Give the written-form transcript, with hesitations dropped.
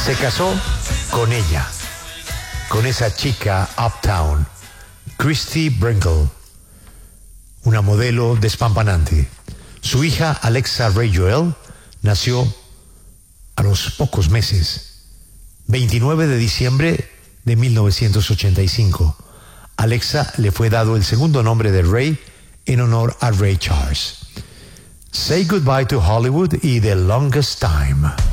Se casó con ella, con esa chica uptown, Christy Bringle, una modelo despampanante. Su hija Alexa Ray Joel nació a los pocos meses, 29 de diciembre de 1985. Alexa le fue dado el segundo nombre de Ray en honor a Ray Charles. Say Goodbye to Hollywood y The Longest Time.